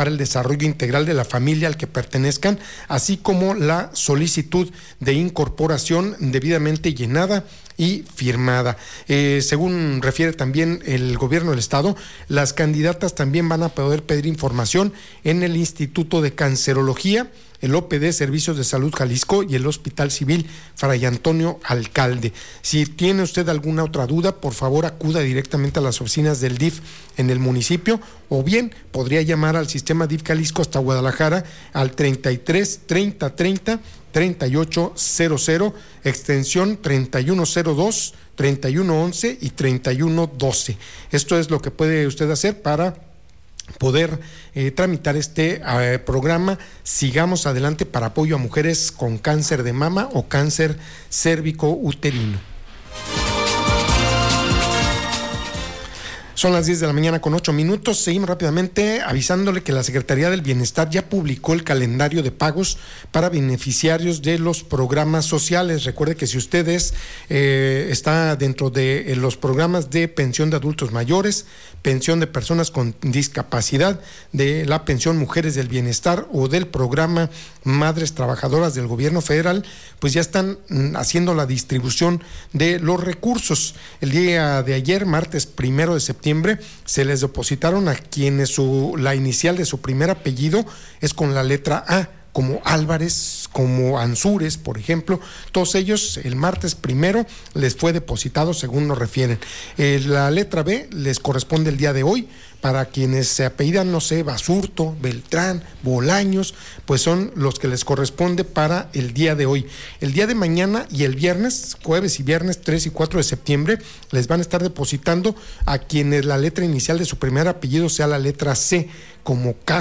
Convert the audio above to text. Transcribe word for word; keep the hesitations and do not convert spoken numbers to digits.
para el desarrollo integral de la familia al que pertenezcan, así como la solicitud de incorporación debidamente llenada y firmada. Eh, según refiere también el gobierno del estado, las candidatas también van a poder pedir información en el Instituto de Cancerología, el O P D Servicios de Salud Jalisco y el Hospital Civil Fray Antonio Alcalde. Si tiene usted alguna otra duda, por favor acuda directamente a las oficinas del D I F en el municipio, o bien podría llamar al sistema D I F Jalisco hasta Guadalajara al treinta y tres treinta treinta treinta y ocho cero cero, extensión treinta y uno cero dos, treinta y uno once y treinta y uno doce. Esto es lo que puede usted hacer para poder eh, tramitar este eh, programa Sigamos Adelante para apoyo a mujeres con cáncer de mama o cáncer cérvico-uterino. Son las diez de la mañana con ocho minutos. Seguimos rápidamente avisándole que la Secretaría del Bienestar ya publicó el calendario de pagos para beneficiarios de los programas sociales. Recuerde que si usted es, eh, está dentro de los programas de pensión de adultos mayores, pensión de personas con discapacidad, de la pensión Mujeres del Bienestar o del programa Madres Trabajadoras del Gobierno Federal, pues ya están haciendo la distribución de los recursos. El día de ayer, martes primero de septiembre, se les depositaron a quienes su, la inicial de su primer apellido es con la letra A, como Álvarez, como Ansúrez, por ejemplo. Todos ellos el martes primero les fue depositado, según nos refieren. Eh, la letra B les corresponde el día de hoy. Para quienes se apellidan, no sé, Basurto, Beltrán, Bolaños, pues son los que les corresponde para el día de hoy. El día de mañana y el viernes, jueves y viernes tres y cuatro de septiembre, les van a estar depositando a quienes la letra inicial de su primer apellido sea la letra C, como Casa